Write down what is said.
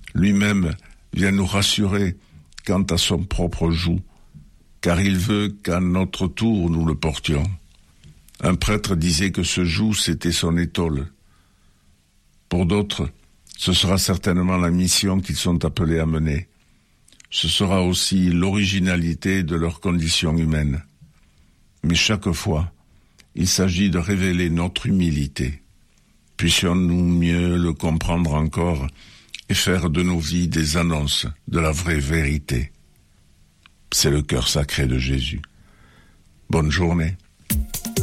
Lui-même vient nous rassurer quant à son propre joug, car il veut qu'à notre tour nous le portions. Un prêtre disait que ce joug, c'était son étole. Pour d'autres, ce sera certainement la mission qu'ils sont appelés à mener. Ce sera aussi l'originalité de leur condition humaine. Mais chaque fois, il s'agit de révéler notre humilité. Puissions-nous mieux le comprendre encore et faire de nos vies des annonces de la vraie vérité. C'est le cœur sacré de Jésus. Bonne journée.